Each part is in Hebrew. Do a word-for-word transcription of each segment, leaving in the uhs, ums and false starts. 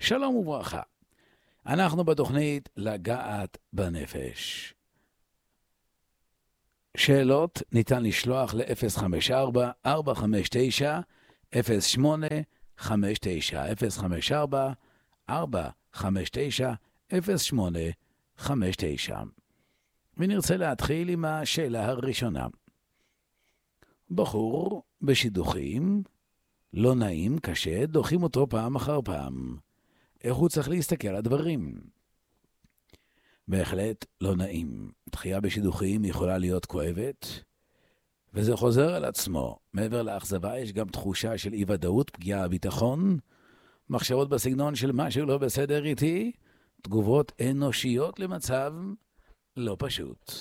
שלום וברכה. אנחנו בתוכנית לגעת בנפש. שאלות ניתן לשלוח ל-אפס חמש ארבע ארבע חמש תשע אפס שמונה חמש תשע אפס חמש ארבע ארבע חמש תשע אפס שמונה חמש תשע. ונרצה להתחיל עם השאלה הראשונה. בחור בשידוכים, לא נעים, קשה, דוחים אותו פעם אחר פעם. איך הוא צריך להסתכל על הדברים? בהחלט לא נעים. דחייה בשידוכים יכולה להיות כואבת, וזה חוזר על עצמו. מעבר לאכזבה יש גם תחושה של אי-ודאות, פגיעה בביטחון, מחשבות בסגנון של משהו לא בסדר איתי, תגובות אנושיות למצב לא פשוט.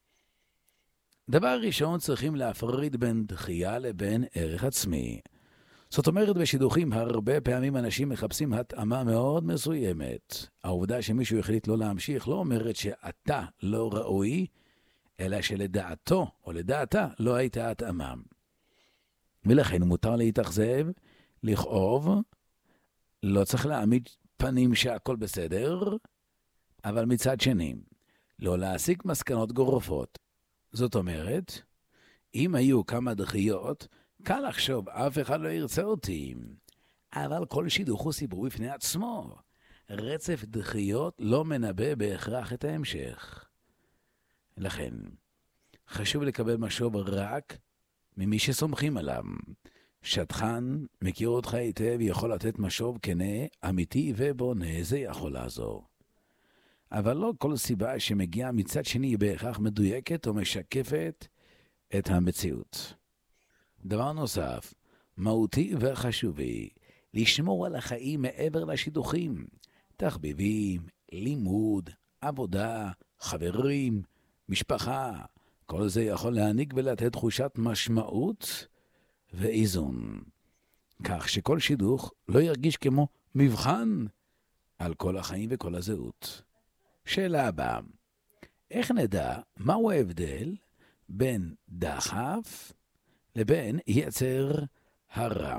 דבר ראשון, צריכים להפריד בין דחייה לבין ערך עצמי. זאת אומרת, בשידוכים הרבה פעמים אנשים מחפשים התאמה מאוד מסוימת. העובדה שמישהו החליט לא להמשיך לא אומרת שאתה לא ראוי, אלא שלדעתו או לדעתה לא הייתה התאמה. ולכן מותר להתאכזב, לכאוב, לא צריך להעמיד פנים שהכל בסדר, אבל מצד שני, לא להסיק מסקנות גורפות. זאת אומרת, אם היו כמה דחיות, קל לחשוב, אף אחד לא ירצה אותי. אבל כל שידוך הוא סיפור בפני עצמו. רצף דחיות לא מנבא בהכרח את ההמשך. לכן, חשוב לקבל משוב רק ממי שסומכים עליו. שטחן, מכיר אותך היטב, יכול לתת משוב כנה, אמיתי ובונה, זה יכול לעזור. אבל לא כל סיבה שמגיעה מצד שני היא בהכרח מדויקת או משקפת את המציאות. דבר נוסף, מהותי וחשובי, לשמור על החיים מעבר לשידוכים. תחביבים, לימוד, עבודה, חברים, משפחה. כל זה יכול להעניק ולתת תחושת משמעות ואיזון. כך שכל שידוך לא ירגיש כמו מבחן על כל החיים וכל הזהות. שאלה הבאה, איך נדע מהו ההבדל בין דחף לבין יצר הרע?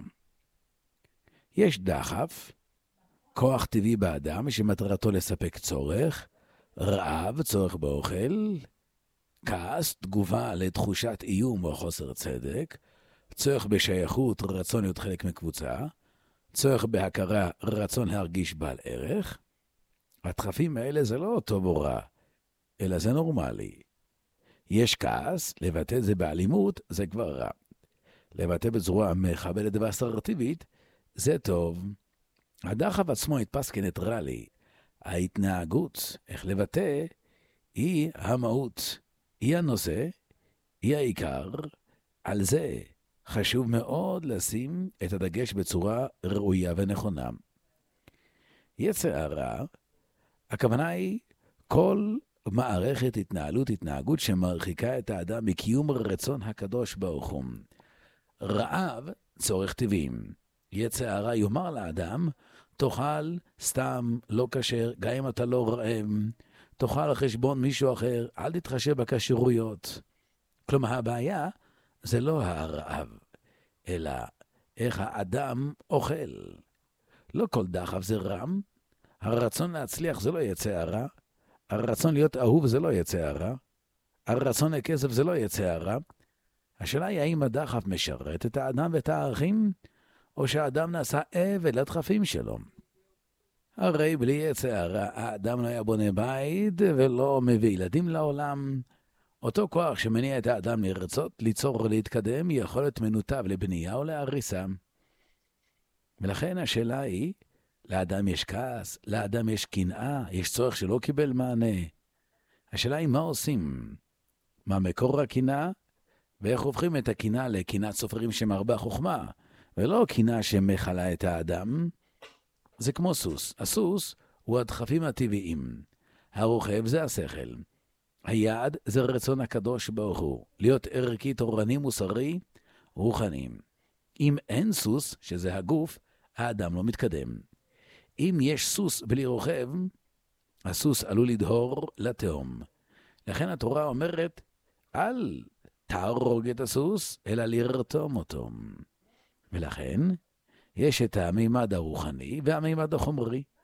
יש דחף, כוח טבעי באדם שמטרתו לספק צורך, רעב, צורך באוכל, כעס, תגובה לתחושת איום או חוסר צדק, צורך בשייכות, רצון להיות חלק מקבוצה, צורך בהכרה, רצון להרגיש בעל ערך. הדחפים האלה זה לא טוב או רע, אלא זה נורמלי. יש כעס, לבטא את זה באלימות, זה כבר רע. לבטא בצורה מכבדת ואסרטיבית, זה טוב. הדחף עצמו יתפס כניטרלי. ההתנהגות, איך לבטא, היא המהות, היא הנושא, היא העיקר. על זה חשוב מאוד לשים את הדגש בצורה ראויה ונכונה. יצר הרע, הכוונה היא כל מערכת התנהלות, התנהגות שמרחיקה את האדם מקיום רצון הקדוש ברוך הוא. רעב, צורך טבעים. יצר הרע יאמר לאדם, תאכל סתם, לא כשר, גם אם אתה לא רעב, תאכל על חשבון מישהו אחר, אל תתחשב בכשרויות. כלומר, הבעיה זה לא הרעב, אלא איך האדם אוכל. לא כל דחף זה רם, הרצון להצליח זה לא יצא הרע, הרצון להיות אהוב זה לא יצא הרע, הרצון לכסף זה לא יצא הרע. השאלה היא האם הדחף משרת את האדם ואת הערכים, או שהאדם נעשה עבד לדחפים שלו. הרי בלי יצא הרע, האדם לא היה בונה בית ולא מביא ילדים לעולם. אותו כוח שמניע את האדם לרצות, ליצור ולהתקדם, יכול להיות מנותב לבנייה או להריסה. ולכן השאלה היא, לאדם יש כעס, לאדם יש קנאה, יש צורך שלא קיבל מענה. השאלה היא מה עושים? מה מקור הקנאה? ואיך הופכים את הקנאה לקנאת סופרים שמרבה חוכמה, ולא קנאה שמחלה את האדם? זה כמו סוס. הסוס הוא הדחפים הטבעיים. הרוכב זה השכל. היעד זה רצון הקדוש ברוך הוא, להיות ערכי, תורני, מוסרי, רוחני. אם אין סוס, שזה הגוף, האדם לא מתקדם. אם יש סוס בלי רוכב, הסוס עלול לדהור לתהום. לכן התורה אומרת, אל תהרוג את הסוס, אלא לרתום אותו. ולכן יש את המימד הרוחני והמימד החומרי.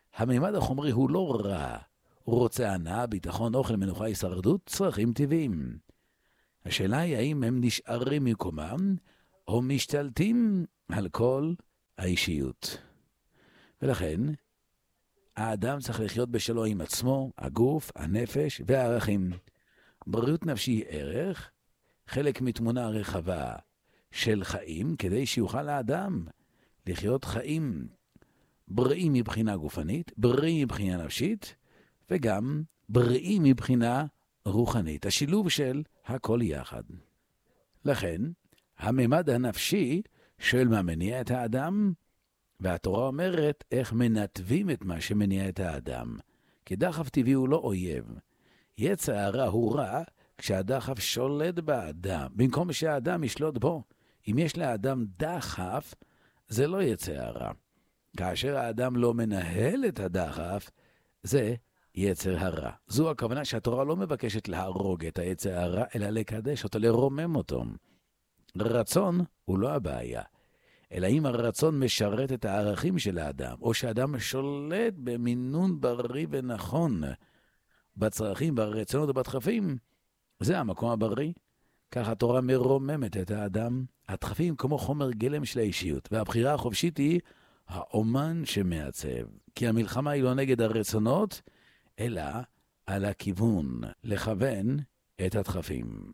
הממד החומרי הוא לא רע. הוא רוצה הנאה, ביטחון, אוכל, מנוחה, הישרדות, צרכים טבעיים. השאלה היא האם הם נשארים ממקומם, או משתלטים על כל האישיות. ולכן, האדם צריך לחיות בשלו עם עצמו, הגוף, הנפש והערכים. בריאות נפשי היא ערך, חלק מתמונה רחבה של חיים, כדי שיוכל האדם לחיות חיים בריאים מבחינה גופנית, בריאים מבחינה נפשית, וגם בריאים מבחינה רוחנית. השילוב של הכל יחד. לכן, הממד הנפשי של מה מניע את האדם, והתורה אומרת איך מנתבים את מה שמניע את האדם. כי דחף טבעי הוא לא אויב. יצר הרע הוא רע כשהדחף שולט באדם, במקום שהאדם ישלוט בו. אם יש לאדם דחף, זה לא יצר הרע. כאשר האדם לא מנהל את הדחף, זה יצר הרע. זו הכוונה שהתורה לא מבקשת להרוג את היצר הרע, אלא לקדש אותו, לרומם אותו. רצון הוא לא הבעיה, אלא אם הרצון משרת את הערכים של האדם, או שהאדם שולט במינון בריא ונכון, בצרכים, ברצונות ובדחפים, זה המקום הבריא. כך התורה מרוממת את האדם. הדחפים כמו חומר גלם של האישיות, והבחירה החופשית היא האומן שמעצב. כי המלחמה היא לא נגד הרצונות, אלא על הכיוון, לכוון את הדחפים.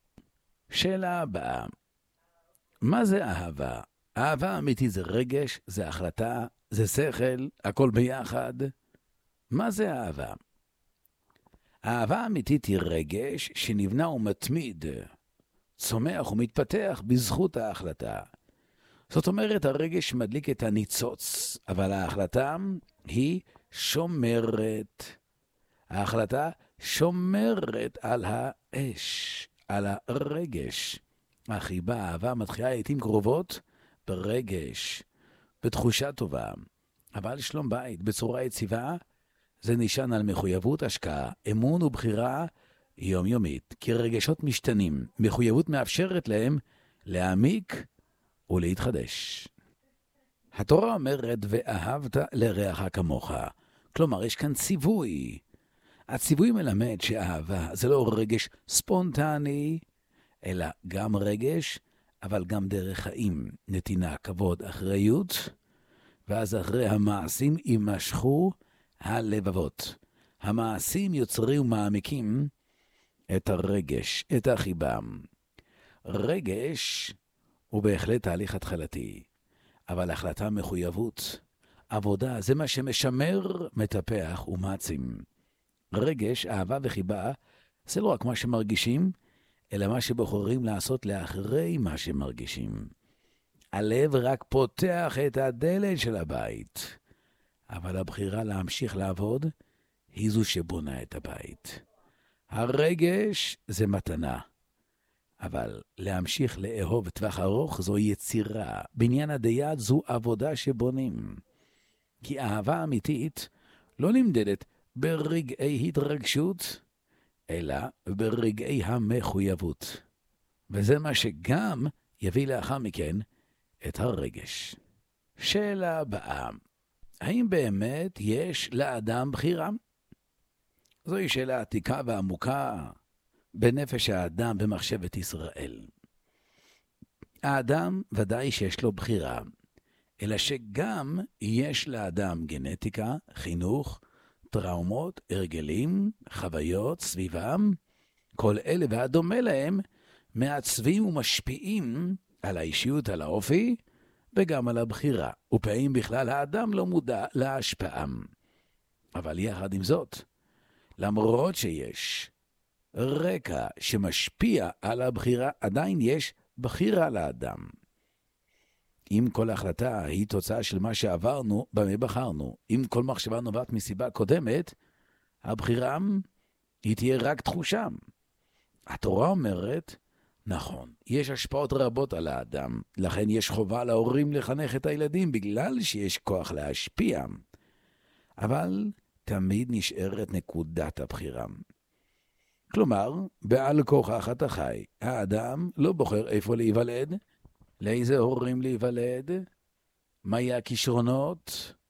שאלה הבאה, מה זה אהבה? אהבה אמיתית זה רגש, זה החלטה, זה שכל, הכל ביחד. מה זה אהבה? אהבה אמיתית היא רגש שנבנה ומתמיד, צומח ומתפתח בזכות ההחלטה. זאת אומרת, הרגש מדליק את הניצוץ, אבל ההחלטה היא שומרת. ההחלטה שומרת על האש, על הרגש. החיבה, האהבה מתחילה לעתים קרובות ברגש, בתחושה טובה. אבל שלום בית בצורה יציבה, זה נשען על מחויבות, השקעה, אמון ובחירה יומיומית. כי רגשות משתנים, מחויבות מאפשרת להם להעמיק ולהתחדש. התורה אומרת, ואהבת לרעך כמוך. כלומר, יש כאן ציווי. הציווי מלמד שאהבה זה לא רגש ספונטני, אלא גם רגש, אבל גם דרך חיים, נתינה, כבוד, אחריות, ואז אחרי המעשים יימשכו הלבבות. המעשים יוצרים ומעמיקים את הרגש, את החיבה. רגש הוא בהחלט תהליך התחלתי, אבל החלטה מחויבות. עבודה זה מה שמשמר, מטפח ומעצים. רגש, אהבה וחיבה, זה לא רק מה שמרגישים, אלא מה שבוחרים לעשות לאחרי מה שמרגישים. הלב רק פותח את הדלת של הבית, אבל הבחירה להמשיך לעבוד היא זו שבונה את הבית. הרגש זה מתנה, אבל להמשיך לאהוב טווח ארוך זו יצירה. בניין הדיית זו עבודה שבונים. כי אהבה אמיתית לא נמדדת ברגעי התרגשות, אלא ברגעי המחויבות. וזה מה שגם יביא לאחר מכן את הרגש. שאלה הבאה, האם באמת יש לאדם בחירה? זוהי שאלה עתיקה ועמוקה בנפש האדם במחשבת ישראל. האדם ודאי שיש לו בחירה, אלא שגם יש לאדם גנטיקה, חינוך, טראומות, הרגלים, חוויות, סביבם. כל אלה והדומה להם מעצבים ומשפיעים על האישיות, על האופי, וגם על הבחירה. ופעמים בכלל האדם לא מודע להשפעם. אבל יחד עם זאת, למרות שיש רקע שמשפיע על הבחירה, עדיין יש בחירה לאדם. אם כל החלטה היא תוצאה של מה שעברנו, במה בחרנו. אם כל מחשבה נובעת מסיבה קודמת, הבחירה היא תהיה רק תחושה. התורה אומרת, נכון, יש השפעות רבות על האדם, לכן יש חובה להורים לחנך את הילדים, בגלל שיש כוח להשפיע. אבל תמיד נשארת נקודת הבחירה. כלומר, בעל כוחך אתה חי. האדם לא בוחר איפה להיוולד, לאיזה הורים להיוולד, מהי הכישרונות,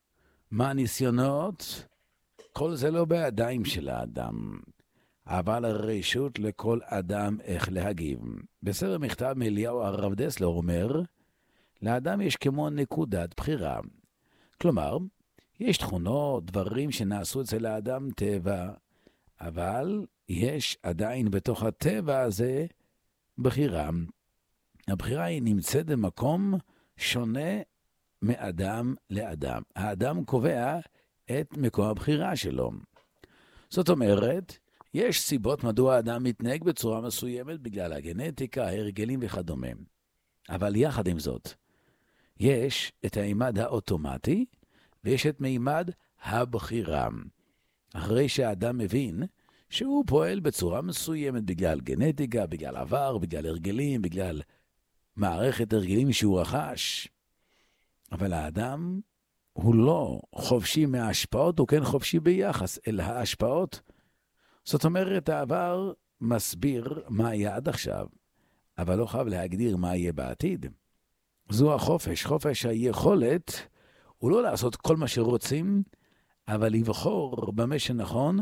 מה הניסיונות? כל זה לא בידיים של האדם, אבל הרשות לכל אדם איך להגיב. בספר מכתב מאליהו הרב דסלר אומר, לאדם יש כמו נקודת בחירה. כלומר, יש תכונות, דברים שנעשו אצל האדם טבע, אבל יש עדיין בתוך הטבע הזה בחירה. הבחירה היא נמצאת במקום שונה מאדם לאדם. האדם קובע את מקום הבחירה שלו. זאת אומרת, יש סיבות מדוע האדם מתנהג בצורה מסוימת בגלל הגנטיקה, ההרגלים וכדומה. אבל יחד עם זאת, יש את המימד האוטומטי ויש את מימד הבחירה. אחרי שהאדם מבין שהוא פועל בצורה מסוימת בגלל גנטיקה, בגלל עבר, בגלל הרגלים, בגלל מערכת הרגלים שהוא רכש. אבל האדם הוא לא חופשי מההשפעות, הוא כן חופשי ביחס אל ההשפעות. זאת אומרת, העבר מסביר מה היה עד עכשיו, אבל לא חייב להגדיר מה יהיה בעתיד. זו החופש, חופש היכולת, הוא לא לעשות כל מה שרוצים, אבל לבחור במה שנכון,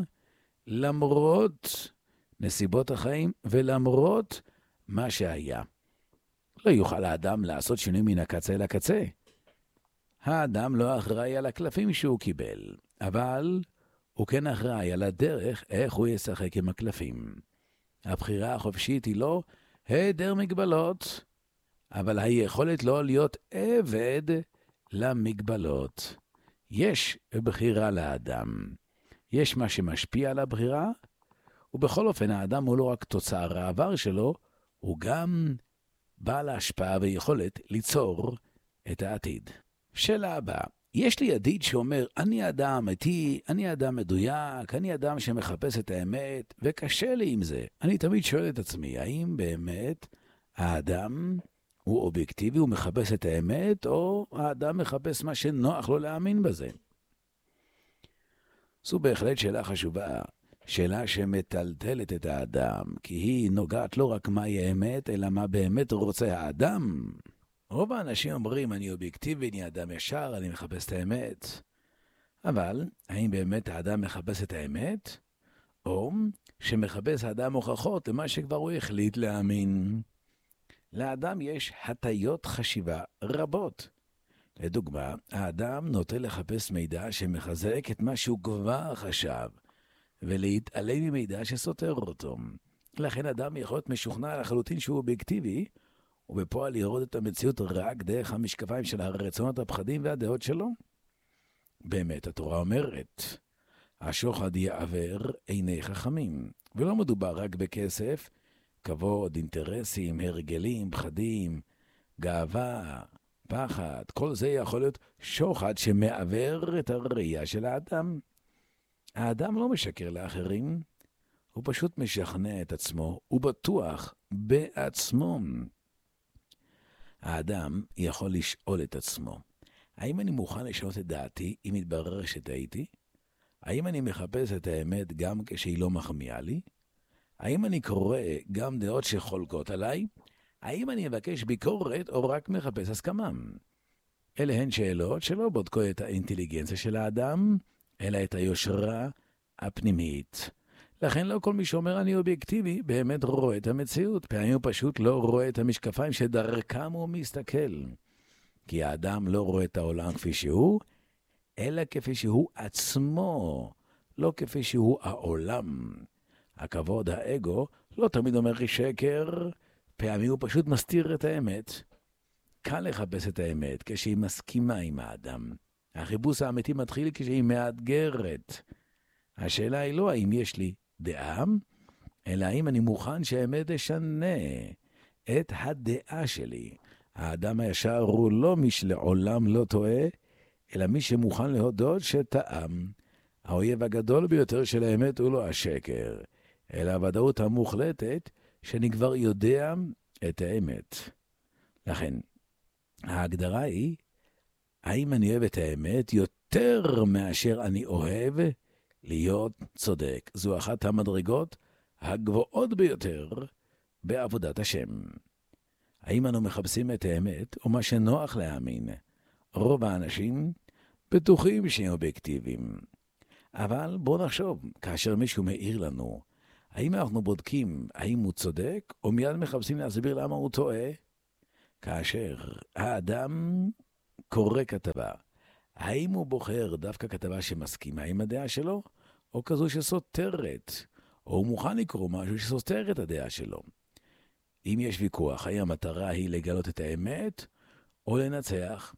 למרות נסיבות החיים ולמרות מה שהיה. לא יוכל האדם לעשות שינוי מן הקצה לקצה. האדם לא אחראי על הקלפים שהוא קיבל, אבל הוא כן אחראי על הדרך איך הוא ישחק עם הקלפים. הבחירה החופשית היא לא היעדר מגבלות, אבל היכולת לא להיות עבד למגבלות. יש בחירה לאדם. יש מה שמשפיע על הבחירה, ובכל אופן האדם הוא לא רק תוצר העבר שלו, הוא גם בעל ההשפעה ויכולת ליצור את העתיד. שאלה הבאה, יש לי ידיד שאומר, אני אדם אמיתי, אני אדם מדויק, אני אדם שמחפש את האמת, וקשה לי עם זה. אני תמיד שואל את עצמי, האם באמת האדם הוא אובייקטיבי, הוא מחפש את האמת, או האדם מחפש מה שנוח לו להאמין בזה? זו בהחלט שאלה חשובה, שאלה שמטלטלת את האדם, כי היא נוגעת לא רק מהי האמת, אלא מה באמת רוצה האדם. רוב האנשים אומרים, אני אובייקטיבי, אני אדם ישר, אני מחפש את האמת. אבל, האם באמת האדם מחפש את האמת? או שמחפש האדם הוכחות למה שכבר הוא החליט להאמין? לאדם יש הטיות חשיבה רבות. לדוגמה, האדם נוטה לחפש מידע שמחזק את מה שהוא כבר חשב, ולהתעלם ממידע שסותר אותו. לכן אדם יכול להיות משוכנע לחלוטין שהוא אובייקטיבי, ובפועל לראות את המציאות רק דרך המשקפיים של הרצונות, הפחדים והדעות שלו. באמת, התורה אומרת, השוחד יעוור עיני חכמים, ולא מדובר רק בכסף, כבוד, אינטרסים, הרגלים, פחדים, גאווה, פחד, כל זה יכול להיות שוחד שמעוור את הראייה של האדם. האדם לא משקר לאחרים, הוא פשוט משכנע את עצמו, הוא בטוח בעצמו. האדם יכול לשאול את עצמו, האם אני מוכן לשנות את דעתי אם יתברר שטעיתי? האם אני מחפש את האמת גם כשהיא לא מחמיאה לי? האם אני קורא גם דעות שחולקות עליי? האם אני אבקש ביקורת או רק מחפש הסכמה? אלה הן שאלות שלא בודקו את האינטליגנציה של האדם, אלא את היושרה הפנימית. לכן לא כל מי שאומר אני אובייקטיבי באמת רואה את המציאות. פעמים הוא פשוט לא רואה את המשקפיים שדרכם הוא מסתכל. כי האדם לא רואה את העולם כפי שהוא, אלא כפי שהוא עצמו, לא כפי שהוא העולם. הכבוד, האגו, לא תמיד אומר שקר, פעמים הוא פשוט מסתיר את האמת. קל לחפש את האמת כשהיא מסכימה עם האדם. החיפוש האמיתי מתחיל כשהיא מאתגרת. השאלה היא לא האם יש לי דעה, אלא האם אני מוכן שהאמת תשנה את הדעה שלי. האדם הישר הוא לא מי שלעולם לא טועה, אלא מי שמוכן להודות שטעם. האויב הגדול ביותר של האמת הוא לא השקר, אלא הוודאות המוחלטת שאני כבר יודע את האמת. לכן, ההגדרה היא, האם אני אוהב את האמת יותר מאשר אני אוהב להיות צודק. זו אחת המדרגות הגבוהות ביותר בעבודת השם. האם אנו מחפשים את האמת או מה שנוח להאמין? רוב האנשים בטוחים שהם אובייקטיביים. אבל בוא נחשוב, כאשר מישהו מעיר לנו, האם אנחנו בודקים האם הוא צודק, או מיד מחפשים להסביר למה הוא טועה? כאשר האדם קורא כתבה, האם הוא בוחר דווקא כתבה שמסכימה עם הדעה שלו, או כזו שסותרת, או הוא מוכן לקרוא משהו שסותר את הדעה שלו? אם יש ויכוח, האם המטרה היא לגלות את האמת, או לנצח?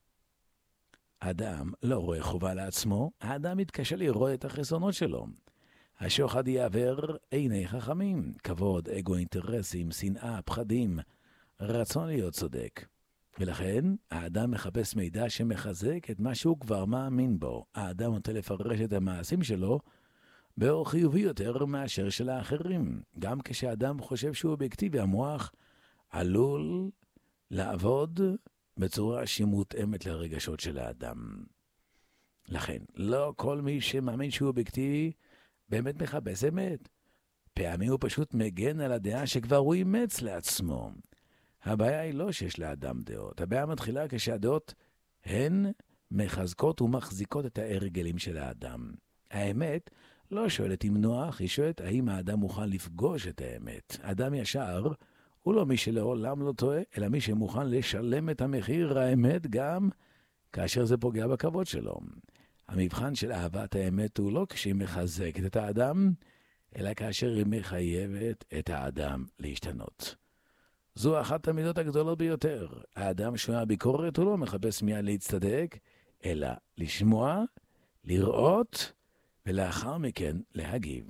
האדם לא רואה חובה לעצמו, האדם מתקשה לראות את החסרונות שלו. השוחד יעבר עיני חכמים, כבוד, אגו, אינטרסים, שנאה, פחדים, רצון להיות צודק. ולכן האדם מחפש מידע שמחזק את מה שהוא כבר מאמין בו. האדם נוטה לפרש את המעשים שלו באור חיובי יותר מאשר של האחרים. גם כשאדם חושב שהוא אובייקטיבי, המוח עלול לעבוד בצורה שמותאמת לרגשות של האדם. לכן, לא כל מי שמאמין שהוא אובייקטיבי באמת מחפש אמת. פעמים הוא פשוט מגן על הדעה שכבר הוא אימץ לעצמו. הבעיה היא לא שיש לאדם דעות. הבעיה מתחילה כשהדעות הן מחזקות ומחזיקות את ההרגלים של האדם. האמת לא שואלת אם נוח, היא שואלת האם האדם מוכן לפגוש את האמת. אדם ישר הוא לא מי שלעולם לא טועה, אלא מי שמוכן לשלם את המחיר האמת גם כאשר זה פוגע בכבוד שלו. המבחן של אהבת האמת הוא לא כשהיא מחזקת את האדם, אלא כאשר היא מחייבת את האדם להשתנות. זו אחת המידות הגדולות ביותר. האדם שומע ביקורת, הוא לא מחפש מיד להצטדק, אלא לשמוע, לראות, ולאחר מכן להגיב.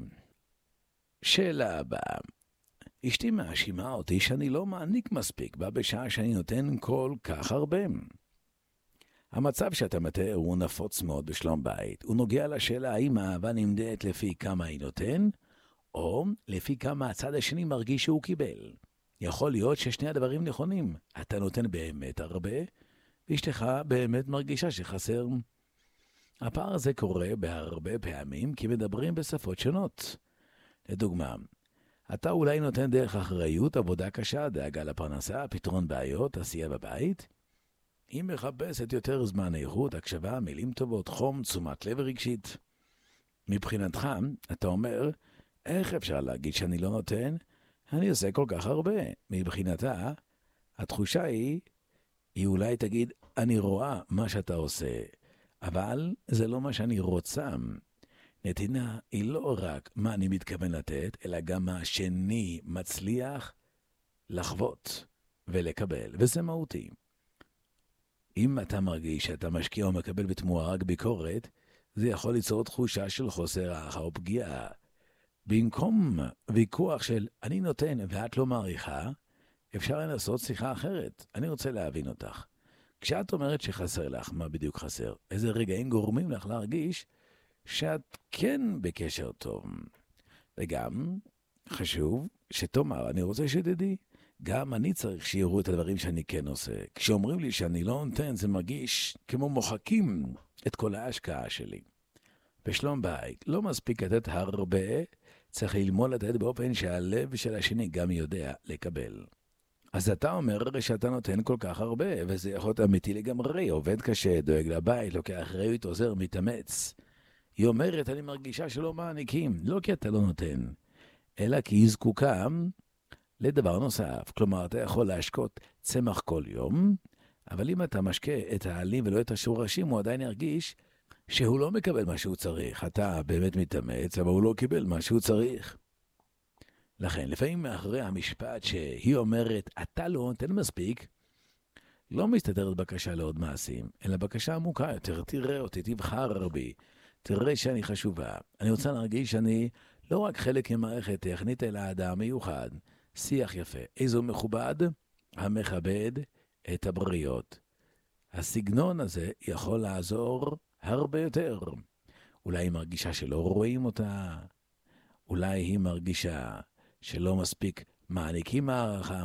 שאלה הבאה. אשתי מאשימה אותי שאני לא מעניק מספיק בה בשעה שאני נותן כל כך הרבה. המצב שאתה מתאר הוא נפוץ מאוד בשלום בית. הוא נוגע לשאלה האם האהבה נמדדת לפי כמה היא נותן, או לפי כמה הצד השני מרגיש שהוא קיבל. יכול להיות ששני הדברים נכונים. אתה נותן באמת הרבה, ואשתך באמת מרגישה שחסר. הפער הזה קורה בהרבה פעמים כי מדברים בשפות שונות. לדוגמה, אתה אולי נותן דרך אחריות, עבודה קשה, דאגה לפרנסה, פתרון בעיות, עשייה בבית. היא מחפשת יותר זמן איכות, הקשבה, מילים טובות, חום, תשומת לב רגשית. מבחינתך, אתה אומר, איך אפשר להגיד שאני לא נותן? אני עושה כל כך הרבה. מבחינתה, התחושה היא, היא אולי תגיד, אני רואה מה שאתה עושה, אבל זה לא מה שאני רוצה. נתינה היא לא רק מה אני מתכוון לתת, אלא גם מה השני מצליח לחוות ולקבל, וזה מהותי. אם אתה מרגיש שאתה משקיע או מקבל בתמורה רק ביקורת, זה יכול ליצור תחושה של חוסר הערכה או פגיעה. במקום ויכוח של אני נותן ואת לא מעריכה, אפשר לנסות שיחה אחרת. אני רוצה להבין אותך. כשאת אומרת שחסר לך, מה בדיוק חסר? איזה רגעים גורמים לך להרגיש שאת כן בקשר טוב. וגם חשוב שתאמר, אני רוצה שתדעי, גם אני צריך שיראו את הדברים שאני כן עושה. כשאומרים לי שאני לא נותן, זה מרגיש כמו מוחקים את כל ההשקעה שלי. בשלום בית, לא מספיק לתת הרבה, צריך ללמוד לתת באופן שהלב של השני גם יודע לקבל. אז אתה אומר שאתה נותן כל כך הרבה, וזה יכול להיות אמיתי לגמרי, עובד קשה, דואג לבית, לוקח אחריות, עוזר, מתאמץ. היא אומרת, אני מרגישה שלא מעניקים, לא כי אתה לא נותן, אלא כי היא זקוקה לדבר נוסף. כלומר, אתה יכול להשקות צמח כל יום, אבל אם אתה משקה את העלים ולא את השורשים, הוא עדיין ירגיש שהוא לא מקבל מה שהוא צריך. אתה באמת מתאמץ, אבל הוא לא קיבל מה שהוא צריך. לכן, לפעמים מאחורי המשפט שהיא אומרת, אתה לא נותן מספיק, לא מסתתרת בקשה לעוד מעשים, אלא בקשה עמוקה יותר. תראה אותי, תבחר בי, תראה שאני חשובה. אני רוצה להרגיש שאני לא רק חלק ממערכת טכנית, אלא אדם מיוחד. שיח יפה. איזו מכובד? המכבד את הבריות. הסגנון הזה יכול לעזור הרבה יותר. אולי היא מרגישה שלא רואים אותה, אולי היא מרגישה שלא מספיק מעניקים הערכה.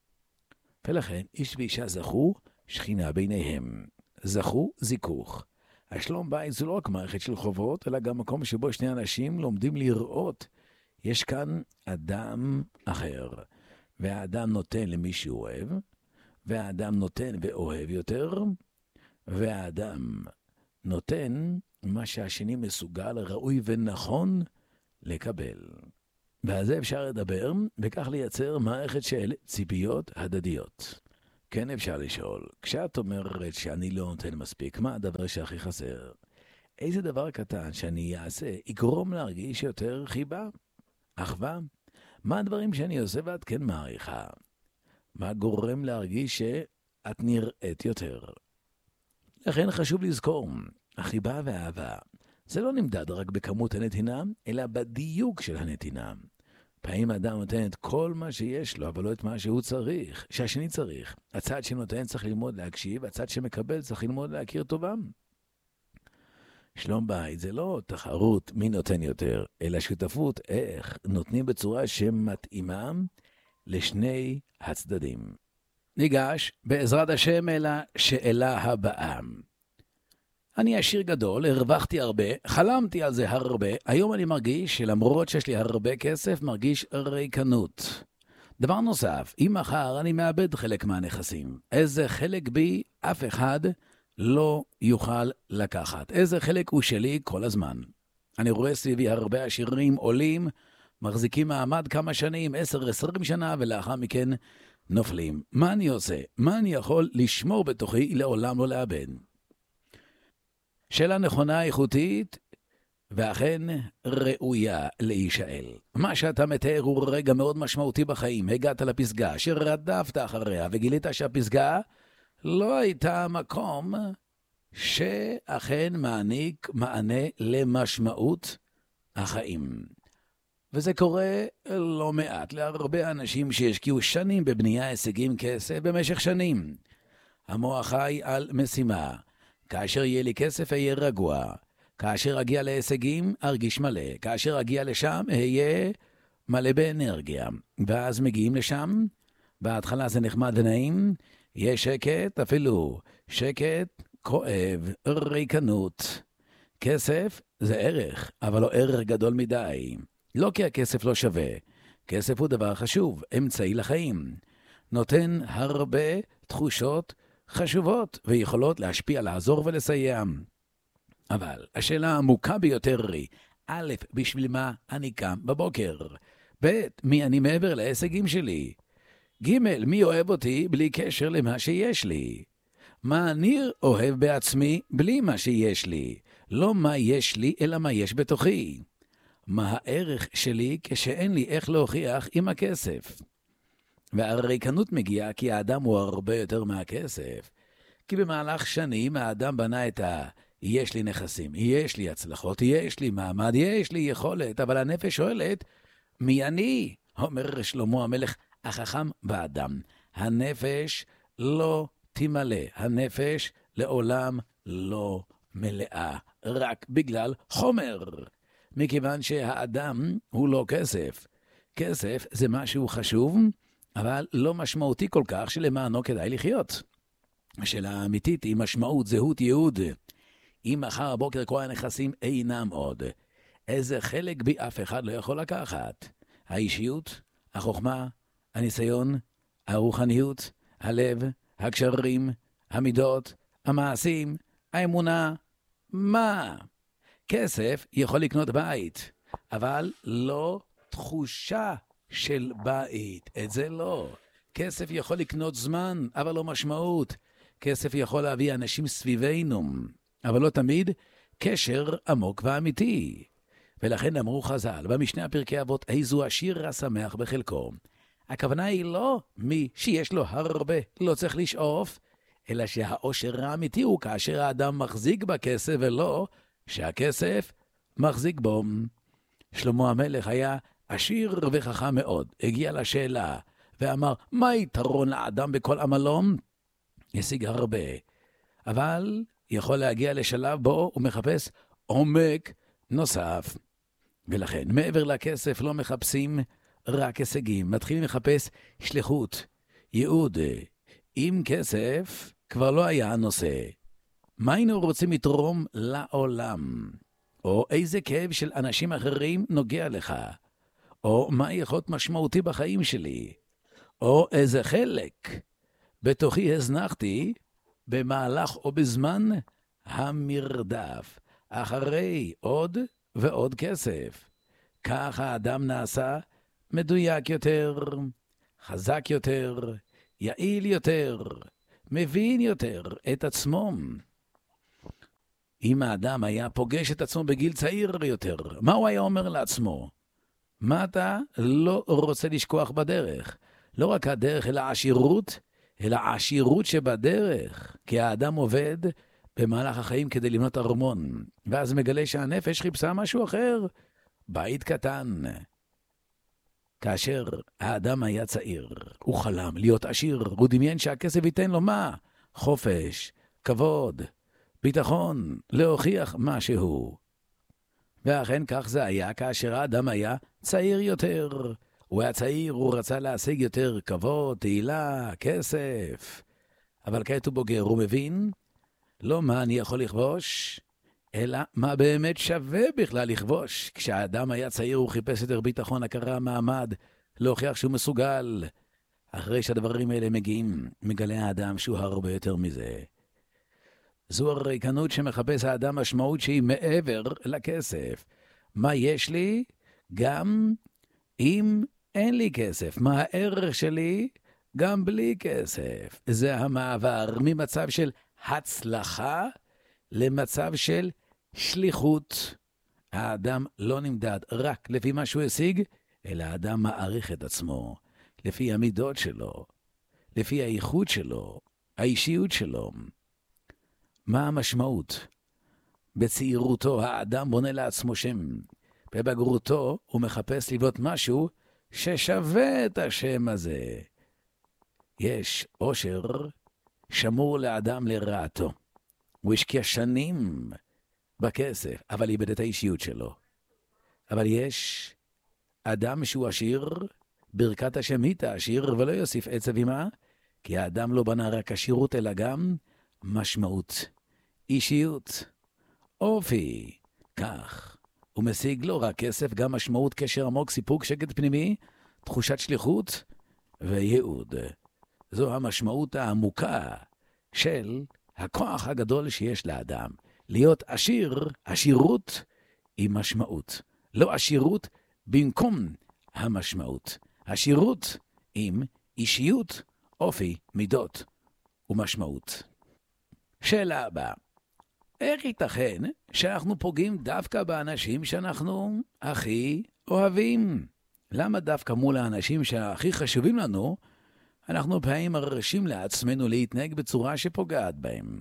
ולכן איש ואישה זכו שכינה ביניהם. זכו זיכוך. השלום בית זו לא רק מערכת של חובות, אלא גם מקום שבו שני אנשים לומדים לראות. יש כאן אדם אחר, והאדם נותן למי שהוא אוהב, והאדם נותן ואוהב יותר, והאדם נותן מה שהשני מסוגל, ראוי ונכון לקבל. ועל זה אפשר לדבר, וכך לייצר מערכת של ציפיות הדדיות. כן אפשר לשאול, כשאת אומרת שאני לא נותן מספיק, מה הדבר שהכי חסר? איזה דבר קטן שאני אעשה יגרום להרגיש יותר חיבה? אחווה? מה הדברים שאני עושה ואת כן מעריכה? מה גורם להרגיש שאת נראית יותר? לכן חשוב לזכור, החיבה והאהבה, זה לא נמדד רק בכמות הנתינה, אלא בדיוק של הנתינה. פעמים האדם נותן את כל מה שיש לו, אבל לא את מה שהוא צריך, שהשני צריך. הצד שנותן צריך ללמוד להקשיב, הצד שמקבל צריך ללמוד להכיר טובם. שלום בית זה לא תחרות מי נותן יותר, אלא שותפות איך נותנים בצורה שמתאימה לשני הצדדים. ניגש בעזרת השם אל השאלה הבאה. אני עשיר גדול, הרווחתי הרבה, חלמתי על זה הרבה, היום אני מרגיש שלמרות שיש לי הרבה כסף, מרגיש ריקנות. דבר נוסף, אם מחר אני מאבד חלק מהנכסים, איזה חלק בי אף אחד לא יוכל לקחת. איזה חלק הוא שלי כל הזמן. אני רואה סביבי הרבה עשירים עולים, מחזיקים מעמד כמה שנים, עשר עשרים שנה, ולאחר מכן נופלים. מה אני עושה? מה אני יכול לשמור בתוכי לעולם לא לאבד? שאלה נכונה, איכותית, ואכן ראויה להישאל. מה שאתה מתאר הוא רגע מאוד משמעותי בחיים. הגעת לפסגה, שרדפת אחריה, וגילית שהפסגה לא הייתה מקום שאכן מעניק מענה למשמעות החיים. וזה קורה לא מעט להרבה אנשים שהשקיעו שנים בבנייה הישגים כסף במשך שנים. המוח חי על משימה. כאשר יהיה לי כסף אהיה רגוע. כאשר אגיע להישגים ארגיש מלא. כאשר אגיע לשם אהיה מלא באנרגיה. ואז מגיעים לשם, בהתחלה זה נחמד ונעים, יש שקט, אפילו שקט כואב, ריקנות. כסף זה ערך, אבל לא ערך גדול מדי. לא כי הכסף לא שווה. כסף הוא דבר חשוב, אמצעי לחיים. נותן הרבה תחושות חשובות ויכולות להשפיע, לעזור ולסייע. אבל השאלה העמוקה ביותר היא, א', בשביל מה אני קם בבוקר? ב', מי אני מעבר להישגים שלי? ג', מי אוהב אותי בלי קשר למה שיש לי? מה אני אוהב בעצמי בלי מה שיש לי? לא מה יש לי, אלא מה יש בתוכי. מה הערך שלי כשאין לי איך להוכיח עם הכסף? והריקנות מגיעה כי האדם הוא הרבה יותר מהכסף. כי במהלך שנים האדם בנה את ה... יש לי נכסים, יש לי הצלחות, יש לי מעמד, יש לי יכולת, אבל הנפש שואלת, מי אני? אומר שלמה המלך, החכם באדם. הנפש לא תמלא, הנפש לעולם לא מלאה, רק בגלל חומר. מכיוון שהאדם הוא לא כסף. כסף זה משהו חשוב, אבל לא משמעותי כל כך שלמענו כדאי לחיות. השאלה האמיתית היא משמעות, זהות, ייעוד. אם מחר הבוקר כל הנכסים אינם עוד, איזה חלק בי אף אחד לא יכול לקחת? האישיות, החוכמה, הניסיון, הרוחניות, הלב, הקשרים, המידות, המעשים, האמונה. מה? כסף יכול לקנות בית, אבל לא תחושה של בית. את זה לא. כסף יכול לקנות זמן, אבל לא משמעות. כסף יכול להביא אנשים סביבנו, אבל לא תמיד קשר עמוק ואמיתי. ולכן אמרו חז"ל, במשנה פרקי אבות, איזו עשיר השמח בחלקו. הכוונה היא לא מי שיש לו הרבה, לא צריך לשאוף, אלא שהאושר האמיתי הוא כאשר האדם מחזיק בכסף, ולא שהכסף מחזיק בו. שלמה המלך היה עשיר וחכם מאוד, הגיע לשאלה, ואמר, מה יתרון לאדם בכל עמלום? השיג הרבה, אבל יכול להגיע לשלב בו הוא מחפש עומק נוסף. ולכן, מעבר לכסף לא מחפשים רק הישגים, מתחילים לחפש שליחות, ייעוד. עם כסף כבר לא היה הנושא. מה היינו רוצים לתרום לעולם? או איזה כאב של אנשים אחרים נוגע לך? או מה יכול להיות משמעותי בחיים שלי? או איזה חלק בתוכי הזנחתי במהלך או בזמן המרדף אחרי עוד ועוד כסף. כך האדם נעשה מדויק יותר, חזק יותר, יעיל יותר, מבין יותר את עצמו. אם האדם היה פוגש את עצמו בגיל צעיר יותר, מה הוא היה אומר לעצמו? מה אתה לא רוצה לשכוח בדרך? לא רק הדרך, אלא העשירות, אלא העשירות שבדרך. כי האדם עובד במהלך החיים כדי לבנות ארמון, ואז מגלה שהנפש חיפשה משהו אחר, בית קטן. כאשר האדם היה צעיר, הוא חלם להיות עשיר, הוא דמיין שהכסף ייתן לו מה? חופש, כבוד, ביטחון, להוכיח משהו. ואכן כך זה היה כאשר האדם היה צעיר יותר. הוא היה צעיר, הוא רצה להשיג יותר כבוד, תהילה, כסף. אבל כעת הוא בוגר, הוא מבין, לא מה אני יכול לכבוש, אלא מה באמת שווה בכלל לכבוש. כשהאדם היה צעיר הוא חיפש יותר ביטחון, הכרה, מעמד, להוכיח שהוא מסוגל. אחרי שהדברים האלה מגיעים, מגלה האדם שהוא הרבה יותר מזה. זו הריקנות שמחפש האדם משמעות שהיא מעבר לכסף. מה יש לי? גם אם אין לי כסף. מה הערך שלי? גם בלי כסף. זה המעבר ממצב של הצלחה למצב של שליחות. האדם לא נמדד רק לפי מה שהוא השיג, אלא האדם מעריך את עצמו, לפי המידות שלו, לפי האיכות שלו, האישיות שלו. מה המשמעות? בצעירותו האדם בונה לעצמו שם. בבגרותו הוא מחפש לבנות משהו ששווה את השם הזה. יש עושר שמור לאדם לרעתו. הוא השקיע שנים בכסף, אבל איבד את האישיות שלו. אבל יש אדם שהוא עשיר, ברכת השם היא תעשיר, ולא יוסיף עצב עמה, כי האדם לא בנה רק עשירות, אלא גם משמעות, אישיות, אופי. כך הוא משיג לא רק כסף, גם משמעות, קשר עמוק, סיפוק, שקט פנימי, תחושת שליחות וייעוד. זו המשמעות העמוקה של הכוח הגדול שיש לאדם. להיות עשיר, עשירות עם משמעות. לא עשירות במקום המשמעות. עשירות עם אישיות, אופי, מידות ומשמעות. שאלה הבאה. איך ייתכן שאנחנו פוגעים דווקא באנשים שאנחנו הכי אוהבים? למה דווקא מול האנשים שהכי חשובים לנו, אנחנו פעמים מרשים לעצמנו להתנהג בצורה שפוגעת בהם?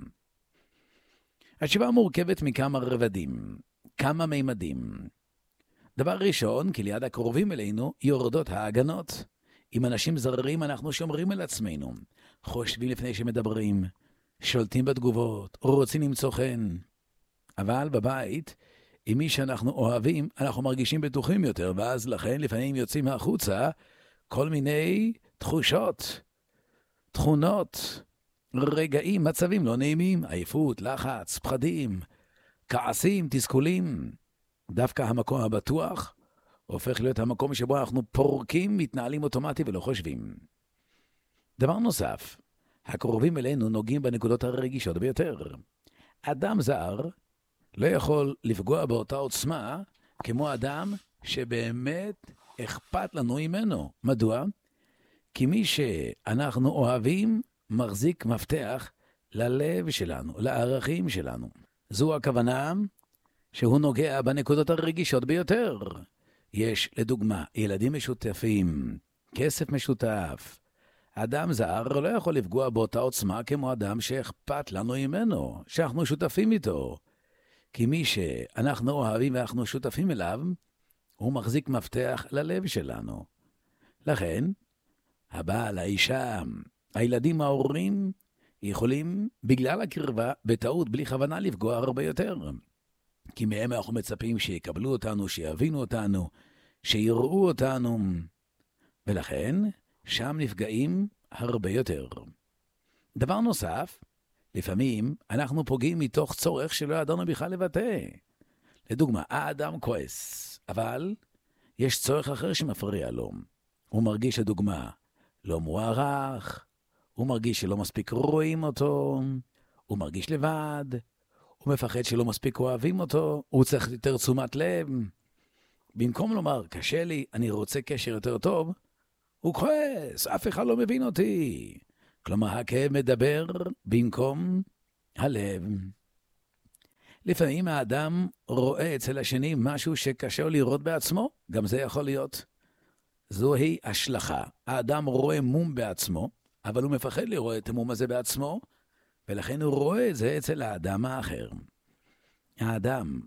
התשובה מורכבת מכמה רבדים, כמה מימדים. דבר ראשון, כי ליד הקרובים אלינו יורדות ההגנות. עם אנשים זרים אנחנו שומרים על עצמנו, חושבים לפני שמדברים, שולטים בתגובות, או רוצים למצוא חן. אבל בבית, עם מי שאנחנו אוהבים, אנחנו מרגישים בטוחים יותר, ואז לכן לפעמים יוצאים מהחוצה כל מיני תחושות, תכונות, רגעים, מצבים לא נעימים, עייפות, לחץ, פחדים, כעסים, תסכולים. דווקא המקום הבטוח הופך להיות המקום שבו אנחנו פורקים, מתנהלים אוטומטי ולא חושבים. דבר נוסף, הקרובים אלינו נוגעים בנקודות הרגישות ביותר. אדם זר לא יכול לפגוע באותה עוצמה כמו אדם שבאמת אכפת לנו ממנו. מדוע? כי מי שאנחנו אוהבים מחזיק מפתח ללב שלנו, לערכים שלנו. זו הכוונה שהוא נוגע בנקודות הרגישות ביותר. יש לדוגמה ילדים משותפים, כסף משותף. אדם זר לא יכול לפגוע באותה עוצמה כמו אדם שאכפת לנו ממנו, שאנחנו שותפים איתו. כי מי שאנחנו אוהבים ואנחנו שותפים אליו, הוא מחזיק מפתח ללב שלנו. לכן, הבעל, האישה, הילדים, ההורים, יכולים בגלל הקרבה, בטעות, בלי כוונה לפגוע הרבה יותר. כי מהם אנחנו מצפים שיקבלו אותנו, שיבינו אותנו, שיראו אותנו. ולכן, שם נפגעים הרבה יותר. דבר נוסף, לפעמים אנחנו פוגעים מתוך צורך שלא ידענו בכלל לבטא. לדוגמה, האדם כועס, אבל יש צורך אחר שמפריע לו. הוא מרגיש לדוגמה לא מוערך, הוא מרגיש שלא מספיק רואים אותו, הוא מרגיש לבד, הוא מפחד שלא מספיק אוהבים אותו, הוא צריך יותר תשומת לב. במקום לומר, קשה לי, אני רוצה קשר יותר טוב, הוא כועס, אף אחד לא מבין אותי. כלומר, הכאב מדבר במקום הלב. לפעמים האדם רואה אצל השני משהו שקשה לו לראות בעצמו, גם זה יכול להיות. זוהי השלכה. האדם רואה מום בעצמו, אבל הוא מפחד לראות את המום הזה בעצמו, ולכן הוא רואה את זה אצל האדם האחר. האדם